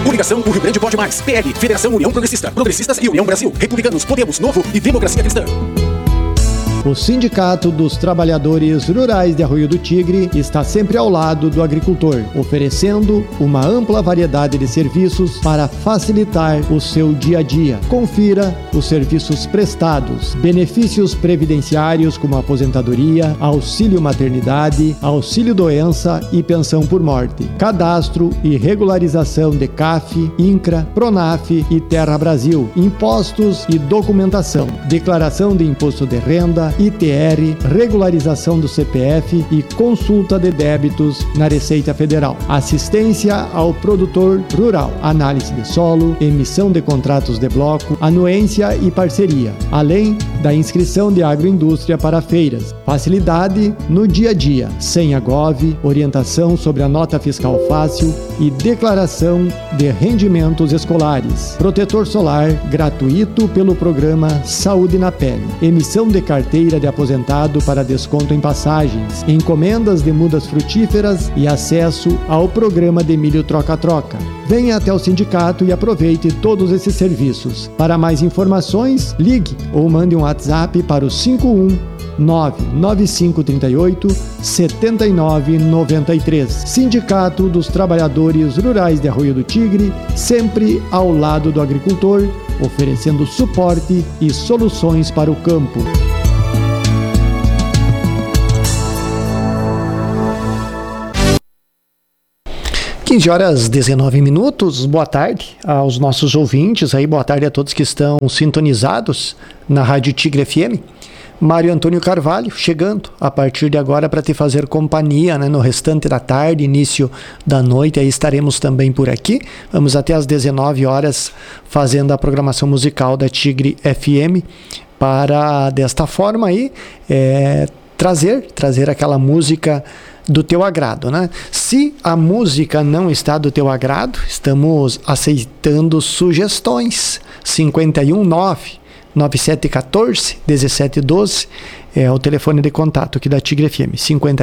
Coligação O Rio Grande Pode Mais. PL, Federação União Progressista. Progressistas e União Brasil. Republicanos, Podemos, Novo e Democracia Cristã. O Sindicato dos Trabalhadores Rurais de Arroio do Tigre está sempre ao lado do agricultor, oferecendo uma ampla variedade de serviços para facilitar o seu dia a dia. Confira os serviços prestados: benefícios previdenciários como aposentadoria, auxílio maternidade, auxílio doença e pensão por morte, cadastro e regularização de CAF, INCRA, PRONAF e Terra Brasil, impostos e documentação, declaração de imposto de renda, ITR, regularização do CPF e consulta de débitos na Receita Federal. Assistência ao produtor rural, análise de solo, emissão de contratos de bloco, anuência e parceria, além da inscrição de agroindústria para feiras. Facilidade no dia a dia, sem agove, orientação sobre a nota fiscal fácil e declaração de rendimentos escolares. Protetor solar gratuito pelo programa Saúde na Pele. Emissão de carteira de aposentado para desconto em passagens, encomendas de mudas frutíferas e acesso ao programa de milho troca-troca. Venha até o sindicato e aproveite todos esses serviços. Para mais informações, ligue ou mande um WhatsApp para o 51 99538 7993. Sindicato dos Trabalhadores Rurais de Arroio do Tigre, sempre ao lado do agricultor, oferecendo suporte e soluções para o campo. 15h19. Boa tarde aos nossos ouvintes aí, boa tarde a todos que estão sintonizados na Rádio Tigre FM. Mário Antônio Carvalho chegando a partir de agora para te fazer companhia, né, no restante da tarde, início da noite, aí estaremos também por aqui. Vamos até às 19 horas fazendo a programação musical da Tigre FM para, desta forma aí, trazer aquela música do teu agrado, né? Se a música não está do teu agrado, estamos aceitando sugestões. 519-9714-1712 é o telefone de contato aqui da Tigre FM.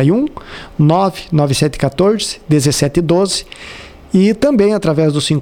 519-9714-1712 e também através do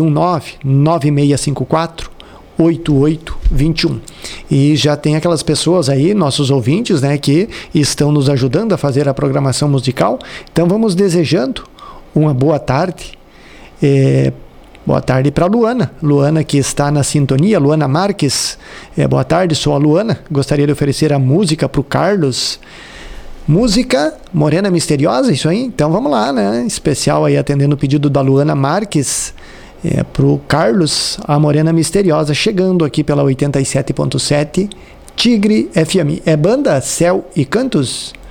519-9654 8821. E já tem aquelas pessoas aí, nossos ouvintes, né, que estão nos ajudando a fazer a programação musical. Então vamos desejando uma boa tarde. Boa tarde para a Luana que está na sintonia. Luana Marques, boa tarde, sou a Luana, gostaria de oferecer a música para o Carlos. Música Morena Misteriosa, isso aí? Então vamos lá, né? Especial aí atendendo o pedido da Luana Marques. Pro Carlos, a Morena Misteriosa, chegando aqui pela 87.7 Tigre FM. É banda Céu e Cantos?